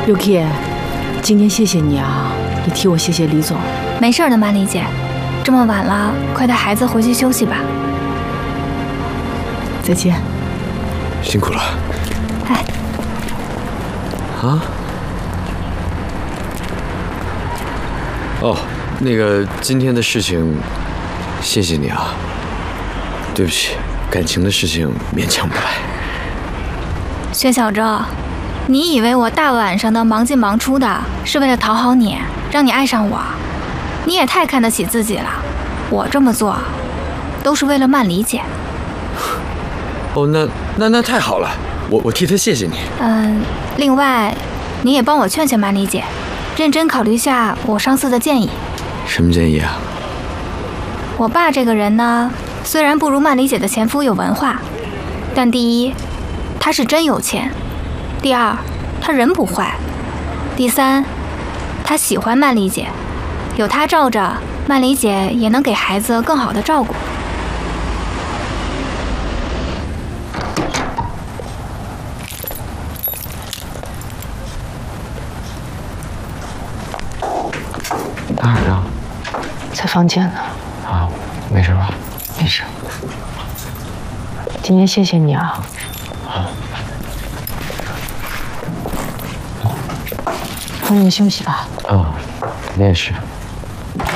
刘 K， 今天谢谢你啊，你替我谢谢李总。 没事的，曼丽姐，这么晚了，快带孩子回去休息吧。 再见。 辛苦了。 哎。 啊？哦，那个今天的事情，谢谢你啊。对不起，感情的事情勉强不来。 薛小周，你以为我大晚上的忙进忙出的是为了讨好你，让你爱上我？你也太看得起自己了。我这么做，都是为了曼丽姐。 哦，那太好了，我替她谢谢你。 另外，你也帮我劝劝曼丽姐，认真考虑下我上次的建议。 什么建议啊？ 我爸这个人呢，虽然不如曼丽姐的前夫有文化，但第一，他是真有钱；第二，他人不坏；第三，他喜欢曼丽姐，有他罩着，曼丽姐也能给孩子更好的照顾。 哪儿呢？ 在房间呢。 啊，没事吧？ 没事。今天谢谢你啊。早点休息吧。 你也是。